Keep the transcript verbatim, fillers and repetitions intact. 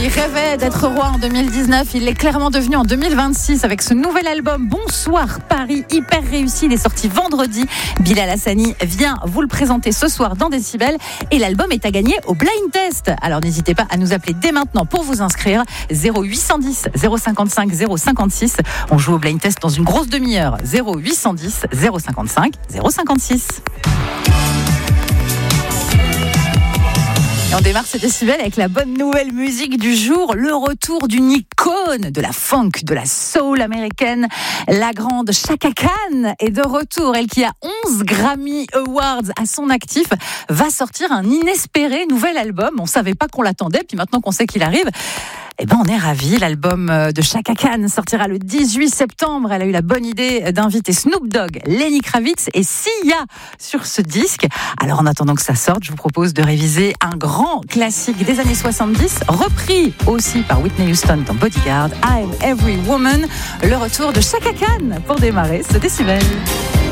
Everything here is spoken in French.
rêvait d'être roi en deux mille dix-neuf, il l'est clairement devenu en deux mille vingt-six avec ce nouvel album Bonsoir Paris, hyper réussi. Il est sorti vendredi. Bilal Hassani vient vous le présenter ce soir dans Décibel et l'album est à gagner au blind test. Alors n'hésitez pas à nous appeler dès maintenant pour vous inscrire. zéro huit cent dix zéro cinquante-cinq zéro cinquante-six. On joue au blind test dans une grosse demi-heure. zéro huit cent dix zéro cinquante-cinq zéro cinquante-six. Et on démarre ce Décibel avec la bonne nouvelle musique du jour, le retour d'une icône de la funk, de la soul américaine. La grande Chaka Khan est de retour. Elle qui a onze Grammy Awards à son actif va sortir un inespéré nouvel album. On ne savait pas qu'on l'attendait, puis maintenant qu'on sait qu'il arrive, eh ben, on est ravis. L'album de Chaka Khan sortira le dix-huit septembre. Elle a eu la bonne idée d'inviter Snoop Dogg, Lenny Kravitz et Sia sur ce disque. Alors, en attendant que ça sorte, je vous propose de réviser un grand classique des années soixante-dix, repris aussi par Whitney Houston dans Bodyguard, I'm Every Woman. Le retour de Chaka Khan pour démarrer ce Décibel.